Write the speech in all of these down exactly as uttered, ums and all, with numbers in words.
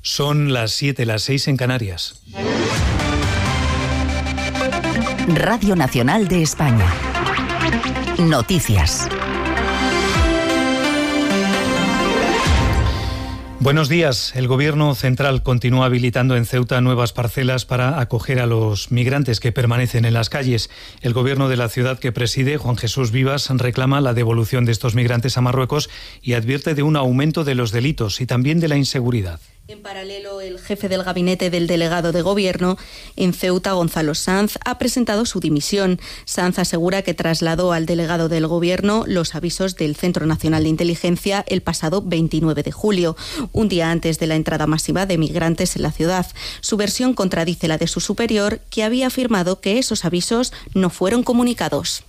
Son las siete, las seis en Canarias. Radio Nacional de España. Noticias. Buenos días. El Gobierno central continúa habilitando en Ceuta nuevas parcelas para acoger a los migrantes que permanecen en las calles. El Gobierno de la ciudad que preside, Juan Jesús Vivas, reclama la devolución de estos migrantes a Marruecos y advierte de un aumento de los delitos y también de la inseguridad. En paralelo, el jefe del gabinete del delegado de Gobierno en Ceuta, Gonzalo Sanz, ha presentado su dimisión. Sanz asegura que trasladó al delegado del Gobierno los avisos del Centro Nacional de Inteligencia el pasado veintinueve de julio, un día antes de la entrada masiva de migrantes en la ciudad. Su versión contradice la de su superior, que había afirmado que esos avisos no fueron comunicados.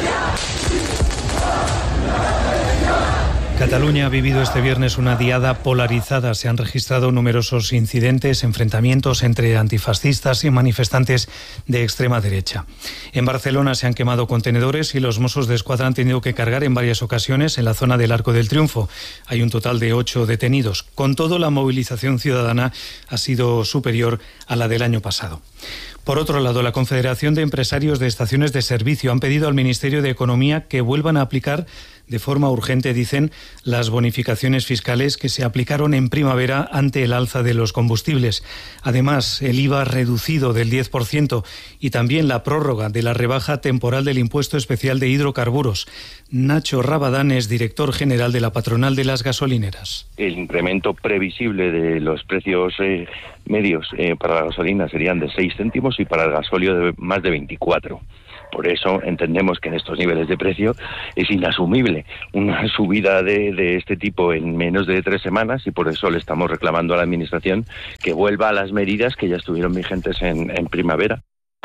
Cataluña ha vivido este viernes una diada polarizada. Se han registrado numerosos incidentes, enfrentamientos entre antifascistas y manifestantes de extrema derecha. En Barcelona se han quemado contenedores y los Mossos de Escuadra han tenido que cargar en varias ocasiones en la zona del Arco del Triunfo. Hay un total de ocho detenidos. Con todo, la movilización ciudadana ha sido superior a la del año pasado. Por otro lado, la Confederación de Empresarios de Estaciones de Servicio han pedido al Ministerio de Economía que vuelvan a aplicar de forma urgente, dicen, las bonificaciones fiscales que se aplicaron en primavera ante el alza de los combustibles. Además, el I V A reducido del diez por ciento y también la prórroga de la rebaja temporal del impuesto especial de hidrocarburos. Nacho Rabadán es director general de la patronal de las gasolineras. El incremento previsible de los precios eh, medios eh, para la gasolina serían de seis céntimos y para el gasóleo de más de veinticuatro. Por eso entendemos que en estos niveles de precio es inasumible una subida de, de este tipo en menos de tres semanas y por eso le estamos reclamando a la Administración que vuelva a las medidas que ya estuvieron vigentes en, en primavera.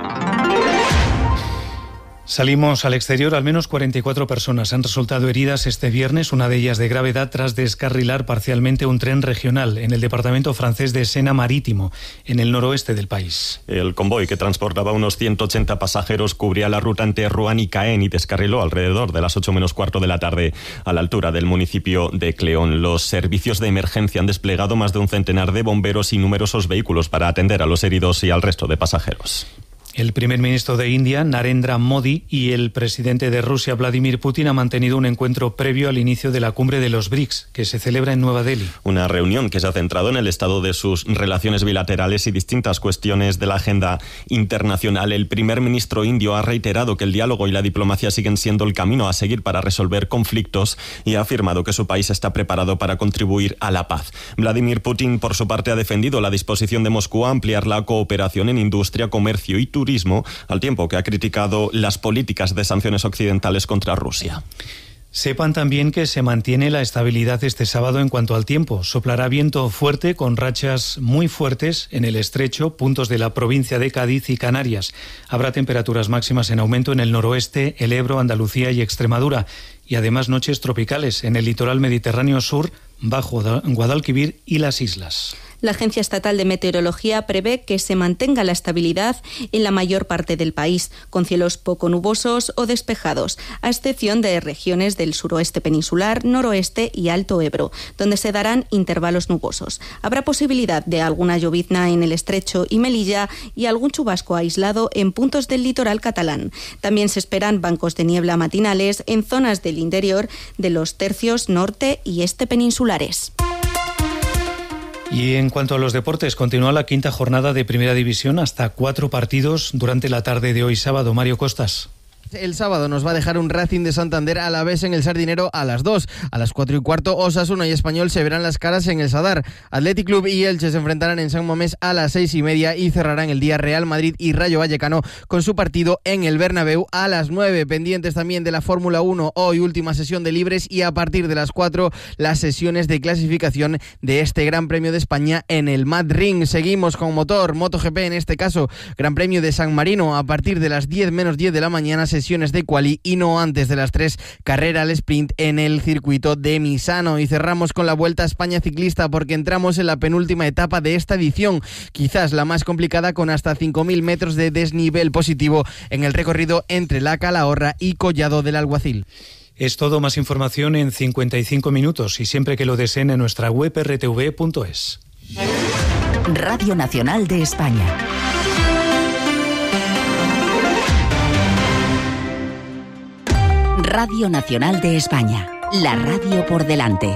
Salimos al exterior. Al menos cuarenta y cuatro personas han resultado heridas este viernes, una de ellas de gravedad, tras descarrilar parcialmente un tren regional en el departamento francés de Sena Marítimo, en el noroeste del país. El convoy, que transportaba unos ciento ochenta pasajeros, cubría la ruta entre Rouen y Caen y descarriló alrededor de las ocho menos cuarto de la tarde a la altura del municipio de Cleón. Los servicios de emergencia han desplegado más de un centenar de bomberos y numerosos vehículos para atender a los heridos y al resto de pasajeros. El primer ministro de India, Narendra Modi, y el presidente de Rusia, Vladimir Putin, han mantenido un encuentro previo al inicio de la cumbre de los BRICS, que se celebra en Nueva Delhi. Una reunión que se ha centrado en el estado de sus relaciones bilaterales y distintas cuestiones de la agenda internacional. El primer ministro indio ha reiterado que el diálogo y la diplomacia siguen siendo el camino a seguir para resolver conflictos y ha afirmado que su país está preparado para contribuir a la paz. Vladimir Putin, por su parte, ha defendido la disposición de Moscú a ampliar la cooperación en industria, comercio y turismo, turismo, al tiempo que ha criticado las políticas de sanciones occidentales contra Rusia. Sepan también que se mantiene la estabilidad este sábado en cuanto al tiempo. Soplará viento fuerte con rachas muy fuertes en el estrecho, puntos de la provincia de Cádiz y Canarias. Habrá temperaturas máximas en aumento en el noroeste, el Ebro, Andalucía y Extremadura. Y además noches tropicales en el litoral mediterráneo sur, bajo Guadalquivir y las islas. La Agencia Estatal de Meteorología prevé que se mantenga la estabilidad en la mayor parte del país, con cielos poco nubosos o despejados, a excepción de regiones del suroeste peninsular, noroeste y Alto Ebro, donde se darán intervalos nubosos. Habrá posibilidad de alguna llovizna en el estrecho y Melilla y algún chubasco aislado en puntos del litoral catalán. También se esperan bancos de niebla matinales en zonas del interior de los tercios norte y este peninsulares. Y en cuanto a los deportes, continúa la quinta jornada de Primera División, hasta cuatro partidos durante la tarde de hoy sábado. Mario Costas. El sábado nos va a dejar un Racing de Santander a la vez en el Sardinero a las dos. A las cuatro y cuarto, Osasuna y Español se verán las caras en el Sadar. Athletic Club y Elche se enfrentarán en San Mamés a las seis y media y cerrarán el día Real Madrid y Rayo Vallecano con su partido en el Bernabéu a las nueve. Pendientes también de la Fórmula uno, hoy última sesión de libres y a partir de las cuatro las sesiones de clasificación de este Gran Premio de España en el Mad Ring. Seguimos con motor, MotoGP en este caso, Gran Premio de San Marino a partir de las diez menos diez de la mañana, sesiones de quali y no antes de las tres, carrera al sprint en el circuito de Misano. Y cerramos con la Vuelta a España ciclista porque entramos en la penúltima etapa de esta edición, quizás la más complicada, con hasta cinco mil metros de desnivel positivo en el recorrido entre la Calahorra y Collado del Alguacil. Es todo, más información en cincuenta y cinco minutos y siempre que lo deseen en nuestra web erre te ve punto es. Radio Nacional de España. Radio Nacional de España. La radio por delante.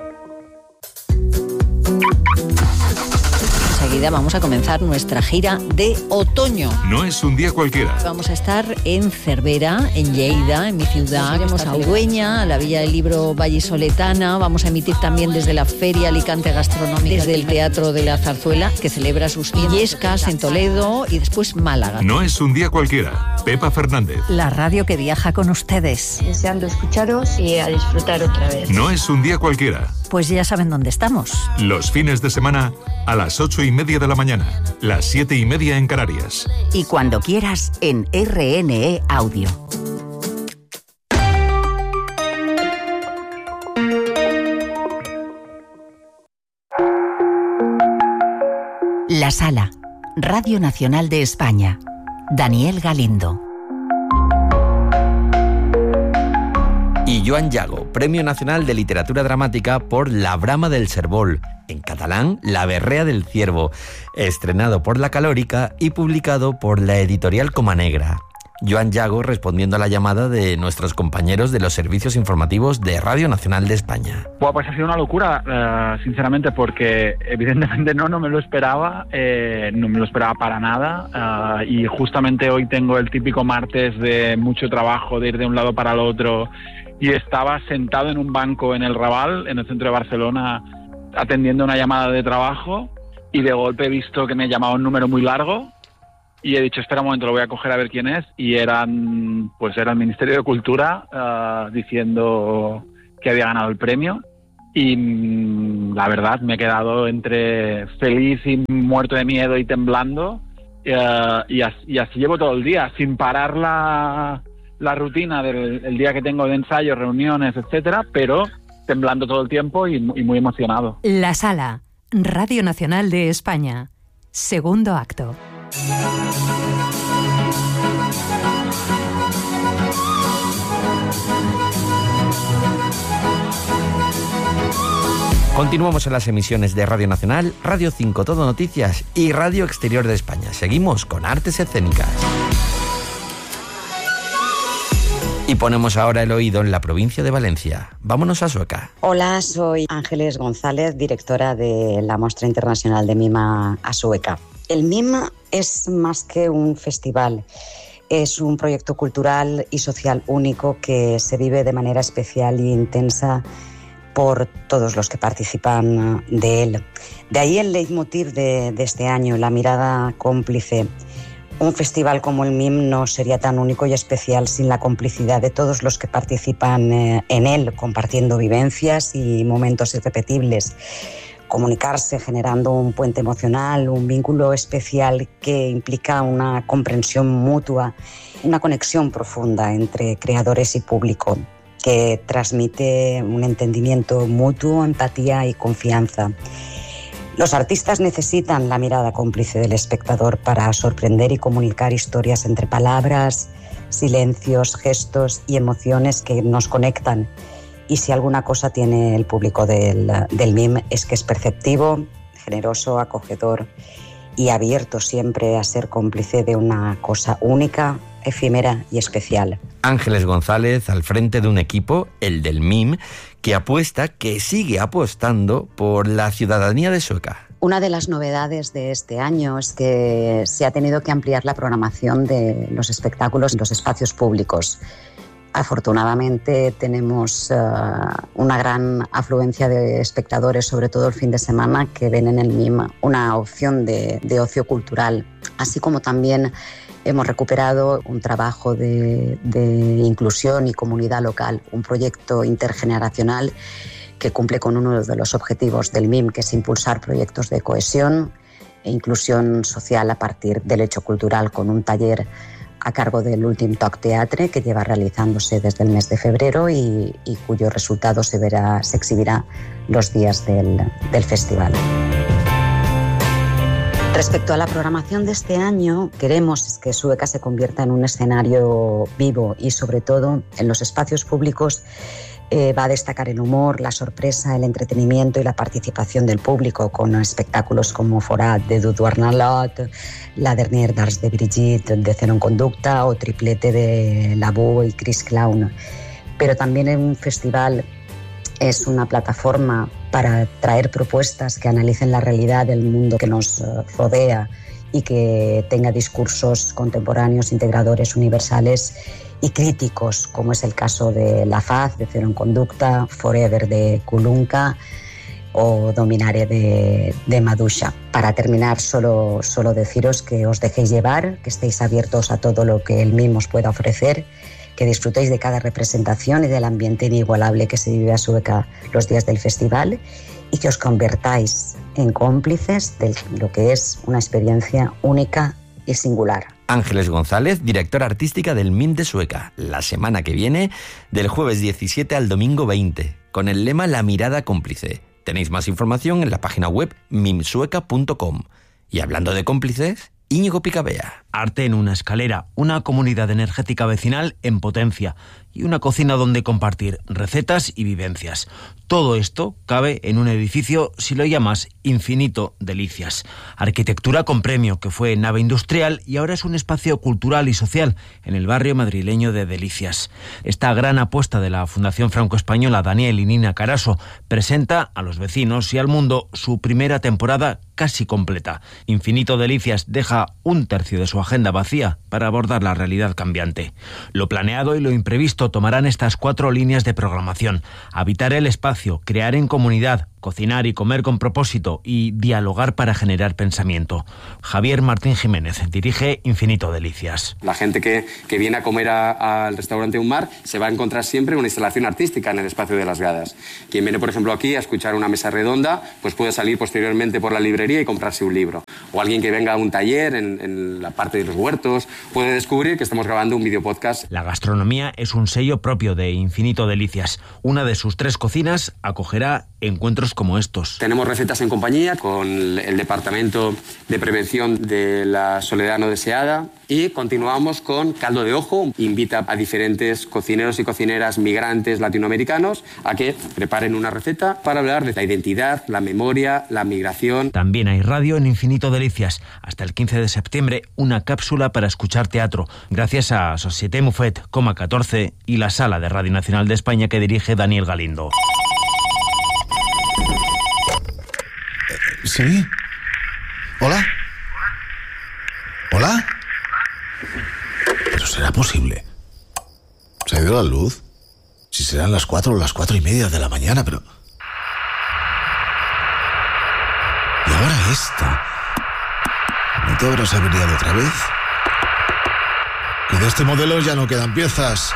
Enseguida vamos a comenzar nuestra gira de otoño. No es un día cualquiera. Vamos a estar en Cervera, en Lleida, en mi ciudad. Iremos a Ugüeña, a la Villa del Libro Vallisoletana. Vamos a emitir también desde la Feria Alicante Gastronómica, desde el Teatro de la Zarzuela, que celebra sus Illescas en Toledo, y después Málaga. No es un día cualquiera. Pepa Fernández. La radio que viaja con ustedes. Deseando escucharos y a disfrutar otra vez. No es un día cualquiera. Pues ya saben dónde estamos. Los fines de semana a las ocho y media de la mañana, las siete y media en Canarias. Y cuando quieras en R N E Audio. La Sala, Radio Nacional de España. Daniel Galindo. Y Joan Llago, Premio Nacional de Literatura Dramática por La Brama del Cerbol, en catalán La Berrea del Ciervo, estrenado por La Calórica y publicado por la editorial Comanegra. Joan Llago respondiendo a la llamada de nuestros compañeros de los servicios informativos de Radio Nacional de España. Bueno, pues ha sido una locura, uh, sinceramente, porque evidentemente no, no me lo esperaba, eh, no me lo esperaba para nada, uh, y justamente hoy tengo el típico martes de mucho trabajo, de ir de un lado para el otro, y estaba sentado en un banco en el Raval, en el centro de Barcelona, atendiendo una llamada de trabajo, y de golpe he visto que me llamaba un número muy largo, y he dicho, espera un momento, lo voy a coger a ver quién es, y eran, pues era el Ministerio de Cultura uh, diciendo que había ganado el premio, y mm, la verdad me he quedado entre feliz y muerto de miedo y temblando, uh, y, así, y así llevo todo el día, sin parar la, la rutina del el día que tengo de ensayo, reuniones, etcétera, pero temblando todo el tiempo y, y muy emocionado. La Sala, Radio Nacional de España, segundo acto. Continuamos en las emisiones de Radio Nacional, Radio cinco Todo Noticias y Radio Exterior de España. Seguimos con Artes Escénicas. Y ponemos ahora el oído en la provincia de Valencia. Vámonos a Sueca. Hola, soy Ángeles González, directora de la Mostra Internacional de Mima a Sueca. El MIM es más que un festival, es un proyecto cultural y social único que se vive de manera especial e intensa por todos los que participan de él. De ahí el leitmotiv de, de este año, la mirada cómplice. Un festival como el MIM no sería tan único y especial sin la complicidad de todos los que participan eh, en él, compartiendo vivencias y momentos irrepetibles. Comunicarse generando un puente emocional, un vínculo especial que implica una comprensión mutua, una conexión profunda entre creadores y público, que transmite un entendimiento mutuo, empatía y confianza. Los artistas necesitan la mirada cómplice del espectador para sorprender y comunicar historias entre palabras, silencios, gestos y emociones que nos conectan. Y si alguna cosa tiene el público del, del MIM es que es perceptivo, generoso, acogedor y abierto siempre a ser cómplice de una cosa única, efímera y especial. Ángeles González al frente de un equipo, el del MIM, que apuesta, que sigue apostando por la ciudadanía de Sueca. Una de las novedades de este año es que se ha tenido que ampliar la programación de los espectáculos en los espacios públicos. Afortunadamente tenemos uh, una gran afluencia de espectadores, sobre todo el fin de semana, que ven en el MIM una opción de, de ocio cultural, así como también hemos recuperado un trabajo de, de inclusión y comunidad local, un proyecto intergeneracional que cumple con uno de los objetivos del MIM, que es impulsar proyectos de cohesión e inclusión social a partir del hecho cultural, con un taller a cargo del Últim Talk Teatre, que lleva realizándose desde el mes de febrero y, y cuyo resultado se verá, se exhibirá los días del, del festival. Respecto a la programación de este año, queremos que Sueca se convierta en un escenario vivo y, sobre todo, en los espacios públicos Eh, va a destacar el humor, la sorpresa, el entretenimiento y la participación del público con espectáculos como Forat de Dudu Arnalot, La Dernière d'Ars de Brigitte de Cero en Conducta o Triplete de Labou y Chris Clown. Pero también en un festival es una plataforma para traer propuestas que analicen la realidad del mundo que nos rodea y que tenga discursos contemporáneos, integradores, universales y críticos, como es el caso de La Faz, de Cero en Conducta, Forever de Kulunka o Dominare de, de Madusha. Para terminar, solo, solo deciros que os dejéis llevar, que estéis abiertos a todo lo que el MIM os pueda ofrecer, que disfrutéis de cada representación y del ambiente inigualable que se vive a Sueca los días del festival y que os convertáis en cómplices de lo que es una experiencia única y singular. Ángeles González, directora artística del M I M de Sueca, la semana que viene, del jueves diecisiete al domingo veinte, con el lema La mirada cómplice. Tenéis más información en la página web mimsueca punto com. Y hablando de cómplices, Íñigo Picabea. Arte en una escalera, una comunidad energética vecinal en potencia y una cocina donde compartir recetas y vivencias. Todo esto cabe en un edificio, si lo llamas, Infinito Delicias. Arquitectura con premio, que fue nave industrial y ahora es un espacio cultural y social en el barrio madrileño de Delicias. Esta gran apuesta de la Fundación Franco-Española Daniel y Nina Caraso presenta a los vecinos y al mundo su primera temporada casi completa. Infinito Delicias deja un tercio de su agenda vacía para abordar la realidad cambiante. Lo planeado y lo imprevisto tomarán estas cuatro líneas de programación: habitar el espacio, crear en comunidad, cocinar y comer con propósito y dialogar para generar pensamiento. Javier Martín Jiménez dirige Infinito Delicias. La gente que, que viene a comer al restaurante Un Mar se va a encontrar siempre una instalación artística en el espacio de las gradas. Quien viene, por ejemplo, aquí a escuchar una mesa redonda, pues puede salir posteriormente por la librería y comprarse un libro. O alguien que venga a un taller en, en la parte de los huertos puede descubrir que estamos grabando un videopodcast. La gastronomía es un sello propio de Infinito Delicias. Una de sus tres cocinas acogerá encuentros como estos. Tenemos recetas en compañía con el Departamento de Prevención de la Soledad No Deseada y continuamos con Caldo de Ojo. Invita a diferentes cocineros y cocineras migrantes latinoamericanos a que preparen una receta para hablar de la identidad, la memoria, la migración. También hay radio en Infinito Delicias. Hasta el quince de septiembre, una cápsula para escuchar teatro, gracias a Société Muffet, Coma catorce y la Sala de Radio Nacional de España que dirige Daniel Galindo. ¿Sí? ¿Hola? ¿Hola? ¿Pero será posible? ¿Se ha ido la luz? Si serán las cuatro o las cuatro y media de la mañana, pero... ¿Y ahora esta? ¿No te habrás averiado otra vez? Que de este modelo ya no quedan piezas.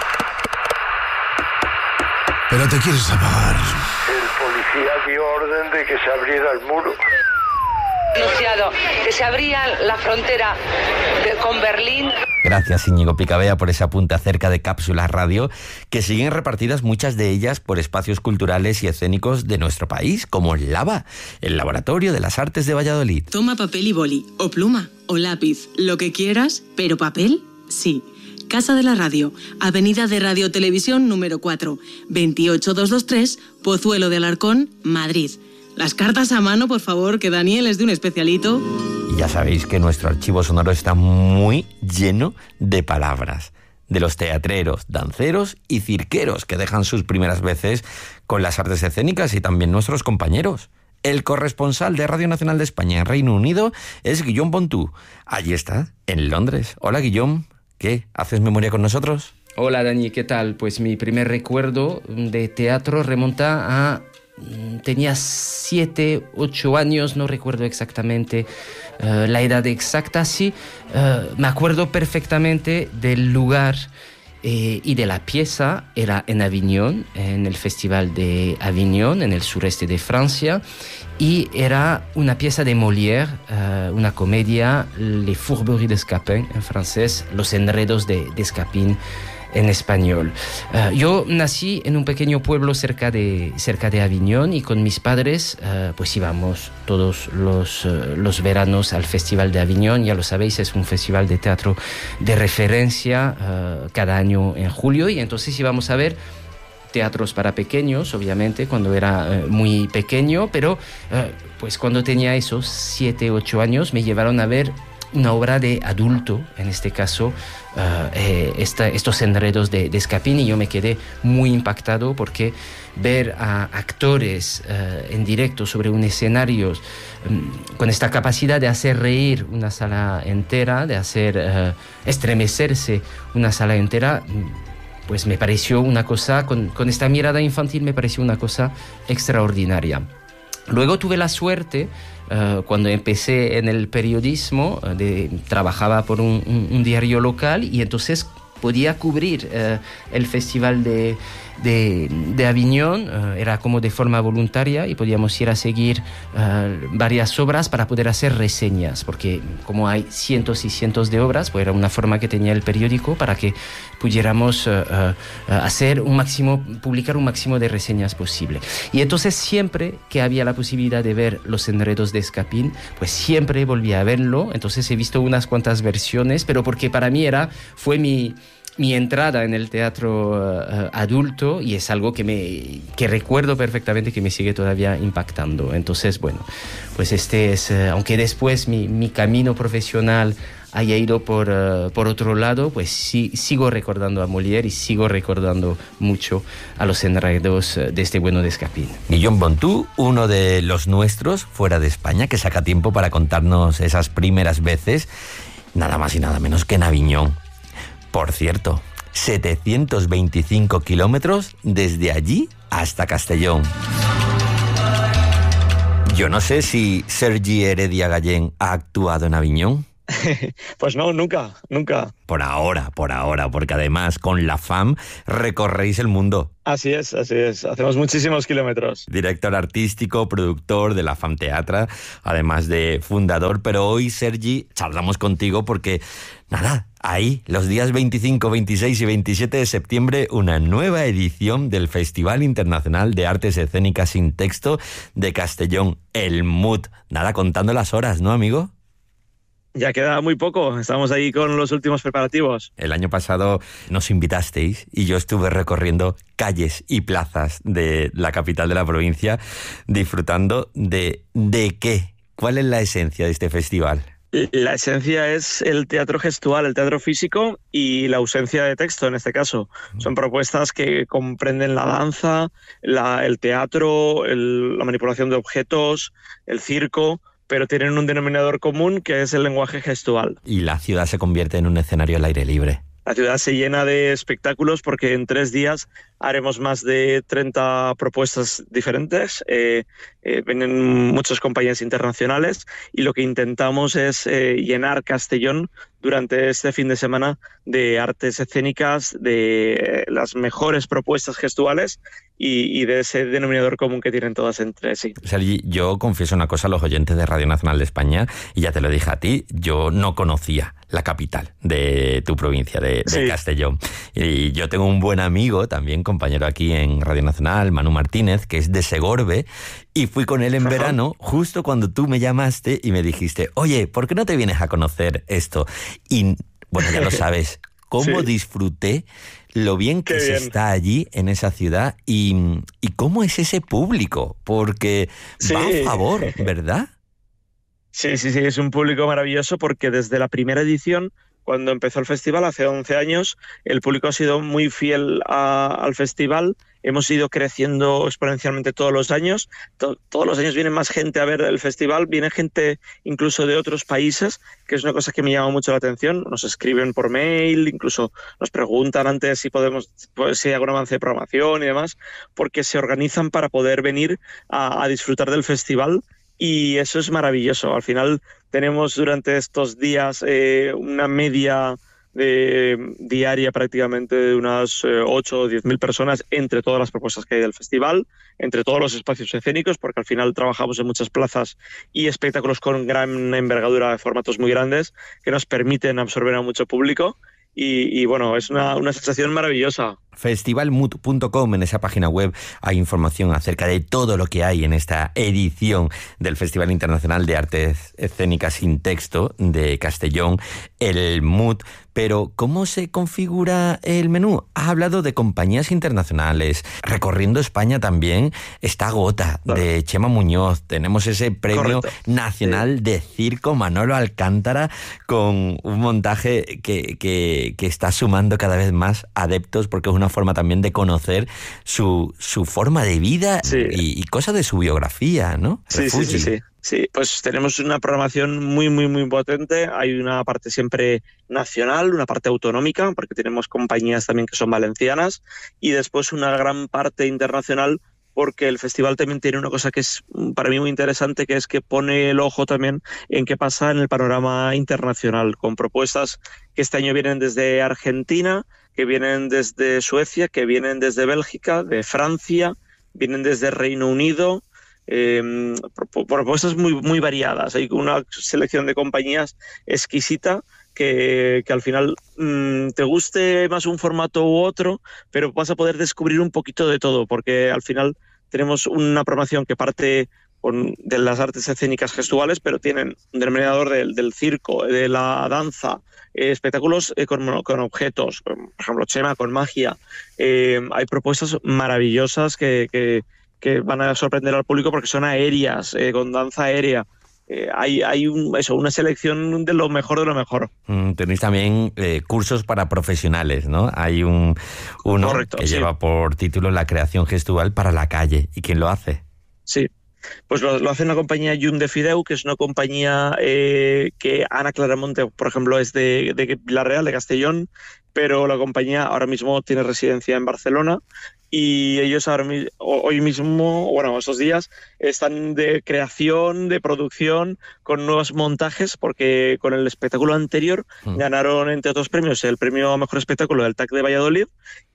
Pero te quieres apagar. Policía dio orden de que se abriera el muro. Anunciado que se abría la frontera de, con Berlín. Gracias, Íñigo Picabea, por ese apunte acerca de cápsulas radio, que siguen repartidas muchas de ellas por espacios culturales y escénicos de nuestro país, como Lava, el Laboratorio de las Artes de Valladolid. Toma papel y boli, o pluma, o lápiz, lo que quieras, pero papel, sí. Casa de la Radio, Avenida de Radio Televisión número cuatro, veintiocho mil doscientos veintitrés, Pozuelo de Alarcón, Madrid. Las cartas a mano, por favor, que Daniel es de un especialito. Y ya sabéis que nuestro archivo sonoro está muy lleno de palabras, de los teatreros, danceros y cirqueros que dejan sus primeras veces con las artes escénicas y también nuestros compañeros. El corresponsal de Radio Nacional de España en Reino Unido es Guillaume Pontú. Allí está, en Londres. Hola, Guillaume. ¿Qué? ¿Haces memoria con nosotros? Hola, Dani, ¿qué tal? Pues mi primer recuerdo de teatro remonta a... Tenía siete, ocho años, no recuerdo exactamente uh, la edad exacta, sí. Uh, me acuerdo perfectamente del lugar eh, y de la pieza. Era en Avignon, en el Festival de Avignon, en el sureste de Francia. Y era una pieza de Molière, uh, una comedia, Les Fourberies de Scapin en francés, Los Enredos de, de Scapin en español. Uh, yo nací en un pequeño pueblo cerca de, cerca de Avignon y con mis padres uh, pues íbamos todos los, uh, los veranos al Festival de Avignon. Ya lo sabéis, es un festival de teatro de referencia uh, cada año en julio, y entonces íbamos a ver teatros para pequeños, obviamente, cuando era eh, muy pequeño, pero eh, pues cuando tenía esos siete, ocho años me llevaron a ver una obra de adulto, en este caso, uh, eh, esta, estos enredos de, de Scapin, y yo me quedé muy impactado porque ver a actores uh, en directo sobre un escenario um, con esta capacidad de hacer reír una sala entera, de hacer uh, estremecerse una sala entera, pues me pareció una cosa, con, con esta mirada infantil me pareció una cosa extraordinaria. Luego tuve la suerte, uh, cuando empecé en el periodismo, uh, de, trabajaba por un, un, un diario local y entonces podía cubrir uh, el festival de, de, de Aviñón, uh, era como de forma voluntaria y podíamos ir a seguir uh, varias obras para poder hacer reseñas, porque como hay cientos y cientos de obras, pues era una forma que tenía el periódico para que pudiéramos uh, uh, hacer un máximo, publicar un máximo de reseñas posible. Y entonces siempre que había la posibilidad de ver los enredos de Scapin, pues siempre volvía a verlo. Entonces he visto unas cuantas versiones, pero porque para mí era, fue mi... mi entrada en el teatro uh, adulto, y es algo que me que recuerdo perfectamente, que me sigue todavía impactando. Entonces, bueno, pues este es, uh, aunque después mi, mi camino profesional haya ido por, uh, por otro lado, pues sí, sigo recordando a Molière y sigo recordando mucho a los enredos de este bueno de Scapin. Guillaume Bontou, uno de los nuestros fuera de España, que saca tiempo para contarnos esas primeras veces, nada más y nada menos que en Aviñón. Por cierto, setecientos veinticinco kilómetros desde allí hasta Castellón. Yo no sé si Sergi Heredia Gallén ha actuado en Aviñón. Pues no, nunca, nunca. Por ahora, por ahora, porque además con la F A M recorréis el mundo. Así es, así es. Hacemos muchísimos kilómetros. Director artístico, productor de la F A M Teatre, además de fundador. Pero hoy, Sergi, charlamos contigo porque, nada, ahí, los días veinticinco, veintiséis y veintisiete de septiembre, una nueva edición del Festival Internacional de Artes Escénicas sin Texto de Castellón, el M U T. Nada, contando las horas, ¿no, amigo? Ya queda muy poco, estamos ahí con los últimos preparativos. El año pasado nos invitasteis y yo estuve recorriendo calles y plazas de la capital de la provincia, disfrutando de... ¿de qué? ¿Cuál es la esencia de este festival? La esencia es el teatro gestual, el teatro físico y la ausencia de texto en este caso. Son propuestas que comprenden la danza, la, el teatro, el, la manipulación de objetos, el circo, pero tienen un denominador común que es el lenguaje gestual. Y la ciudad se convierte en un escenario al aire libre. La ciudad se llena de espectáculos porque en tres días haremos más de treinta propuestas diferentes. Eh, eh, vienen muchas compañías internacionales y lo que intentamos es eh, llenar Castellón durante este fin de semana de artes escénicas, de las mejores propuestas gestuales y, y de ese denominador común que tienen todas entre sí. Sergi, yo confieso una cosa a los oyentes de Radio Nacional de España, y ya te lo dije a ti, yo no conocía la capital de tu provincia, de, de sí. Castellón. Y yo tengo un buen amigo, también compañero aquí en Radio Nacional, Manu Martínez, que es de Segorbe, y fui con él en Ajá. verano, justo cuando tú me llamaste y me dijiste, oye, ¿por qué no te vienes a conocer esto? Y, bueno, ya lo sabes, cómo sí. disfruté lo bien que Qué se bien. está allí en esa ciudad y, y cómo es ese público, porque sí. va a favor, ¿verdad? Sí, sí, sí, es un público maravilloso porque desde la primera edición, cuando empezó el festival hace once años, el público ha sido muy fiel a, al festival. Hemos ido creciendo exponencialmente todos los años. To- todos los años viene más gente a ver el festival, viene gente incluso de otros países, que es una cosa que me llama mucho la atención. Nos escriben por mail, incluso nos preguntan antes si podemos, pues, si hay algún avance de programación y demás, porque se organizan para poder venir a, a disfrutar del festival. Y eso es maravilloso. Al final tenemos durante estos días eh, una media de, diaria prácticamente de unas eh, ocho o diez mil personas entre todas las propuestas que hay del festival, entre todos los espacios escénicos, porque al final trabajamos en muchas plazas y espectáculos con gran envergadura de formatos muy grandes que nos permiten absorber a mucho público. Y, y bueno, es una, una sensación maravillosa. festival mood punto com. En esa página web hay información acerca de todo lo que hay en esta edición del Festival Internacional de Artes Escénicas sin Texto de Castellón, el Mood. Pero, ¿cómo se configura el menú? Ha hablado de compañías internacionales. Recorriendo España también está Gota, claro, de Chema Muñoz. Tenemos ese premio Correcto. nacional sí. de circo Manolo Alcántara, con un montaje que, que, que está sumando cada vez más adeptos, porque es una forma también de conocer su, su forma de vida sí. y, y cosas de su biografía, ¿no? Sí, sí, sí, sí. Sí, pues tenemos una programación muy, muy, muy potente. Hay una parte siempre nacional, una parte autonómica, porque tenemos compañías también que son valencianas, y después una gran parte internacional, porque el festival también tiene una cosa que es para mí muy interesante, que es que pone el ojo también en qué pasa en el panorama internacional, con propuestas que este año vienen desde Argentina, que vienen desde Suecia, que vienen desde Bélgica, de Francia, vienen desde Reino Unido. Eh, propuestas muy, muy variadas. Hay una selección de compañías exquisita que, que al final mmm, te guste más un formato u otro, pero vas a poder descubrir un poquito de todo, porque al final tenemos una programación que parte con, de las artes escénicas gestuales, pero tienen un denominador del, del circo, de la danza, eh, espectáculos eh, con, con objetos, por ejemplo Chema con magia. Eh, hay propuestas maravillosas que, que que van a sorprender al público porque son aéreas, eh, con danza aérea. Eh, hay hay un, eso, una selección de lo mejor de lo mejor. Mm, tenéis también eh, cursos para profesionales, ¿no? Hay un uno Correcto, que sí. lleva por título La creación gestual para la calle. ¿Y quién lo hace? Sí, pues lo, lo hace una compañía Llum de Fideu, que es una compañía eh, que Ana Claramonte, por ejemplo, es de, de Villarreal, de Castellón, pero la compañía ahora mismo tiene residencia en Barcelona. Y ellos ahora hoy mismo, bueno, estos días, están de creación, de producción, con nuevos montajes, porque con el espectáculo anterior mm. ganaron, entre otros premios, el premio a Mejor Espectáculo del T A C de Valladolid,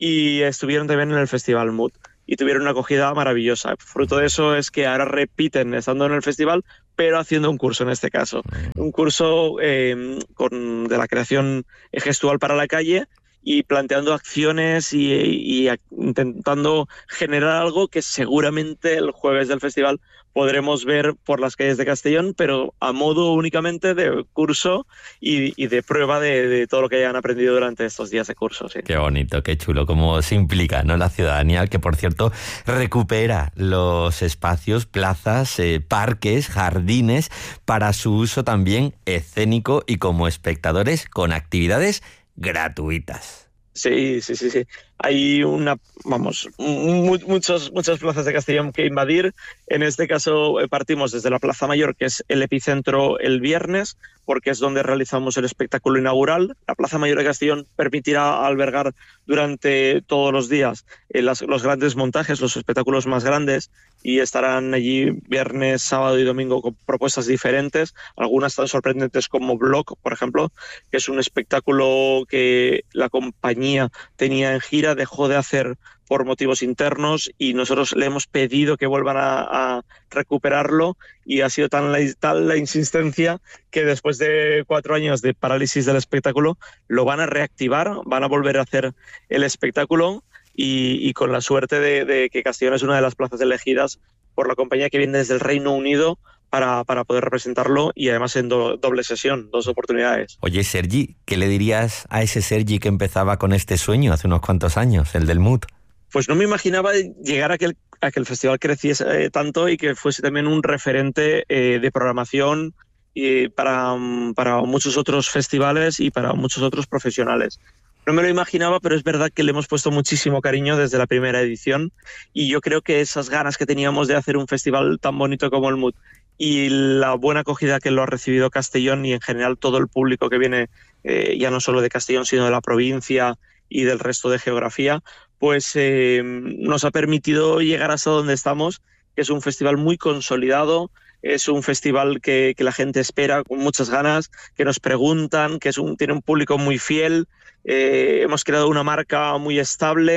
y estuvieron también en el Festival Mood, y tuvieron una acogida maravillosa. Fruto de eso es que ahora repiten estando en el festival, pero haciendo un curso en este caso. Mm. Un curso eh, con, de la creación gestual para la calle, y planteando acciones y, y intentando generar algo que seguramente el jueves del festival podremos ver por las calles de Castellón, pero a modo únicamente de curso y, y de prueba de, de todo lo que hayan aprendido durante estos días de curso. Sí. Qué bonito, qué chulo, cómo se implica, ¿no?, la ciudadanía, que por cierto recupera los espacios, plazas, eh, parques, jardines, para su uso también escénico y como espectadores, con actividades gratuitas. Sí, sí, sí, sí. Hay una, vamos, mu- muchos, muchas plazas de Castellón que invadir. En este caso partimos desde la Plaza Mayor, que es el epicentro el viernes, porque es donde realizamos el espectáculo inaugural. La Plaza Mayor de Castellón permitirá albergar durante todos los días eh, las, los grandes montajes, los espectáculos más grandes, y estarán allí viernes, sábado y domingo con propuestas diferentes, algunas tan sorprendentes como Block, por ejemplo, que es un espectáculo que la compañía tenía en gira, dejó de hacer por motivos internos y nosotros le hemos pedido que vuelvan a, a recuperarlo, y ha sido tan la, tal la insistencia que después de cuatro años de parálisis del espectáculo lo van a reactivar, van a volver a hacer el espectáculo, y, y con la suerte de, de que Castellón es una de las plazas elegidas por la compañía que viene desde el Reino Unido para, para poder representarlo, y además en do, doble sesión, dos oportunidades. Oye, Sergi, ¿qué le dirías a ese Sergi que empezaba con este sueño hace unos cuantos años, el del Mood? Pues no me imaginaba llegar a que el, a que el festival creciese eh, tanto y que fuese también un referente eh, de programación y para, para muchos otros festivales y para muchos otros profesionales. No me lo imaginaba, pero es verdad que le hemos puesto muchísimo cariño desde la primera edición, y yo creo que esas ganas que teníamos de hacer un festival tan bonito como el Mood y la buena acogida que lo ha recibido Castellón y en general todo el público que viene, eh, ya no solo de Castellón, sino de la provincia y del resto de geografía, pues eh, nos ha permitido llegar hasta donde estamos, que es un festival muy consolidado, es un festival que, que la gente espera con muchas ganas, que nos preguntan, que es un, tiene un público muy fiel, eh, hemos creado una marca muy estable,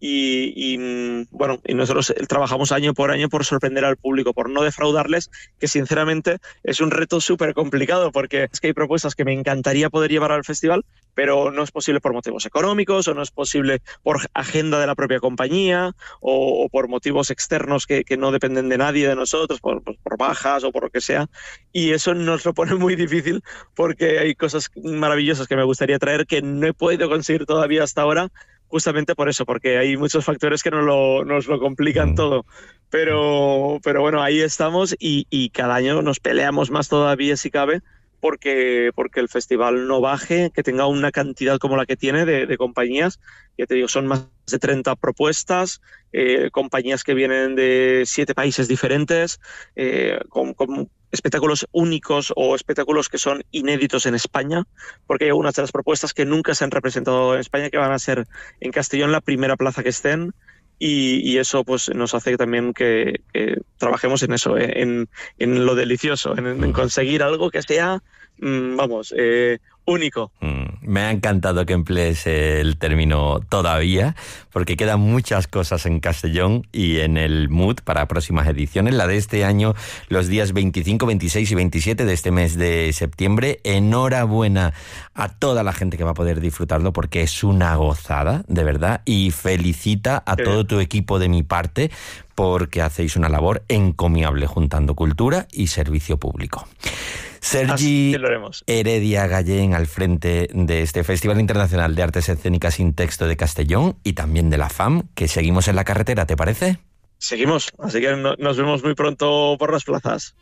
y, y bueno, y nosotros trabajamos año por año por sorprender al público, por no defraudarles, que sinceramente es un reto súper complicado, porque es que hay propuestas que me encantaría poder llevar al festival, pero no es posible por motivos económicos, o no es posible por agenda de la propia compañía, o, o por motivos externos que, que no dependen de nadie, de nosotros, por, por, por bajas o por lo que sea, y eso nos lo pone muy difícil, porque hay cosas maravillosas que me gustaría traer que no he podido conseguir todavía hasta ahora, justamente por eso, porque hay muchos factores que nos lo, nos lo complican todo. Pero, pero bueno, ahí estamos y, y cada año nos peleamos más todavía, si cabe, porque, porque el festival no baje, que tenga una cantidad como la que tiene de, de compañías. Ya te digo, son más de treinta propuestas, eh, compañías que vienen de siete países diferentes, eh, con, con espectáculos únicos o espectáculos que son inéditos en España, porque hay algunas de las propuestas que nunca se han representado en España, que van a ser en Castellón la primera plaza que estén, y, y eso pues nos hace también que, que trabajemos en eso, en, en lo delicioso, en, en conseguir algo que sea, mmm, vamos, eh, único. Mm, me ha encantado que emplees el término todavía, porque quedan muchas cosas en Castellón y en el mood para próximas ediciones. La de este año, los días veinticinco, veintiséis y veintisiete de este mes de septiembre. Enhorabuena a toda la gente que va a poder disfrutarlo, porque es una gozada, de verdad, y felicita a todo tu equipo de mi parte, porque hacéis una labor encomiable juntando cultura y servicio público. Sergi Heredia Gallén al frente de este Festival Internacional de Artes Escénicas sin Texto de Castellón y también de la F A M, que seguimos en la carretera, ¿te parece? Seguimos, así que no, nos vemos muy pronto por las plazas.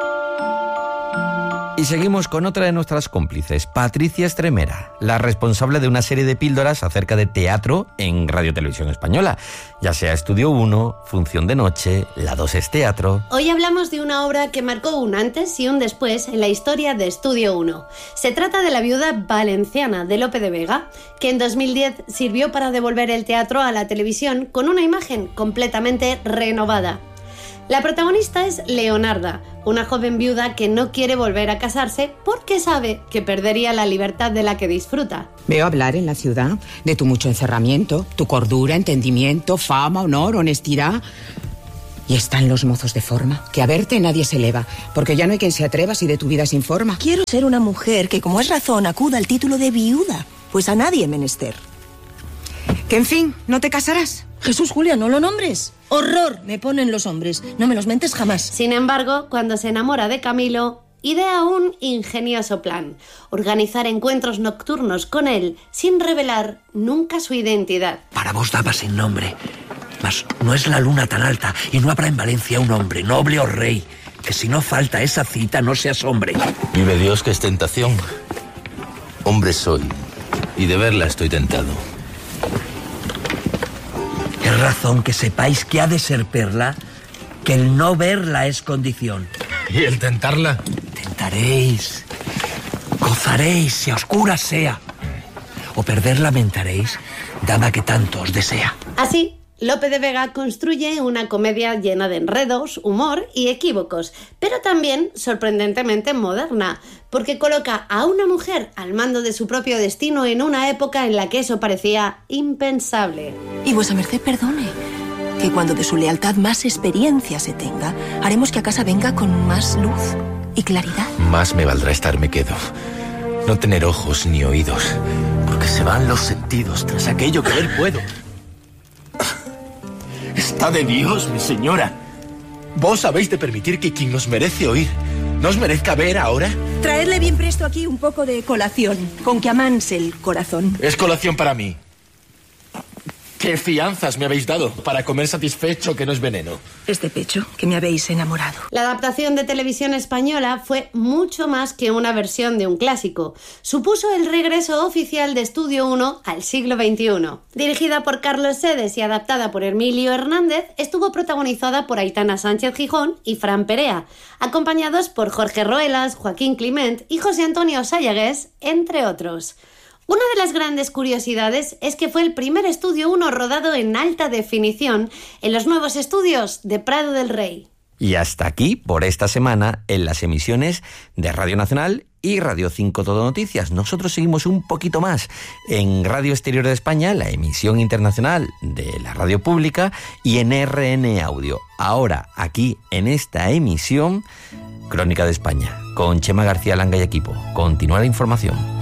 Y seguimos con otra de nuestras cómplices, Patricia Estremera, la responsable de una serie de píldoras acerca de teatro en Radio Televisión Española, ya sea Estudio uno, Función de Noche, La dos es Teatro. Hoy hablamos de una obra que marcó un antes y un después en la historia de Estudio uno. Se trata de La viuda valenciana de Lope de Vega, que en dos mil diez sirvió para devolver el teatro a la televisión con una imagen completamente renovada. La protagonista es Leonarda, una joven viuda que no quiere volver a casarse porque sabe que perdería la libertad de la que disfruta. Veo hablar en la ciudad de tu mucho encerramiento, tu cordura, entendimiento, fama, honor, honestidad. Y están los mozos de forma, que a verte nadie se eleva, porque ya no hay quien se atreva si de tu vida se informa. Quiero ser una mujer que, como es razón, acuda al título de viuda, pues a nadie menester. Que en fin, ¿no te casarás? Jesús, Julia, no lo nombres. Horror me ponen los hombres, no me los mentes jamás. Sin embargo, cuando se enamora de Camilo, idea un ingenioso plan: organizar encuentros nocturnos con él sin revelar nunca su identidad. Para vos dama sin nombre, mas no es la luna tan alta y no habrá en Valencia un hombre, noble o rey, que si no falta esa cita no seas hombre. Vive Dios que es tentación. Hombre soy, y de verla estoy tentado. Es razón que sepáis que ha de ser perla, que el no verla es condición. ¿Y el tentarla? Tentaréis, gozaréis si a oscuras sea, o perder lamentaréis, dama que tanto os desea. Así, Lope de Vega construye una comedia llena de enredos, humor y equívocos, pero también sorprendentemente moderna, porque coloca a una mujer al mando de su propio destino en una época en la que eso parecía impensable. Y vuesa merced perdone, que cuando de su lealtad más experiencia se tenga, haremos que a casa venga con más luz y claridad. Más me valdrá estarme quedo, no tener ojos ni oídos, porque se van los sentidos tras aquello que ver puedo. Está de Dios, mi señora. Vos habéis de permitir que quien nos merece oír, ¿nos merezca ver ahora? Traedle bien presto aquí un poco de colación, con que amanse el corazón. Es colación para mí. ¿Qué fianzas me habéis dado para comer satisfecho que no es veneno? Este pecho que me habéis enamorado. La adaptación de televisión española fue mucho más que una versión de un clásico. Supuso el regreso oficial de Estudio uno al siglo veintiuno. Dirigida por Carlos Sedes y adaptada por Emilio Hernández, estuvo protagonizada por Aitana Sánchez Gijón y Fran Perea, acompañados por Jorge Ruelas, Joaquín Climent y José Antonio Sayagués, entre otros. Una de las grandes curiosidades es que fue el primer Estudio uno rodado en alta definición en los nuevos estudios de Prado del Rey. Y hasta aquí por esta semana en las emisiones de Radio Nacional y Radio cinco Todo Noticias. Nosotros seguimos un poquito más en Radio Exterior de España, la emisión internacional de la radio pública, y en R N Audio. Ahora, aquí en esta emisión, Crónica de España, con Chema García Langa y equipo. Continúa la información.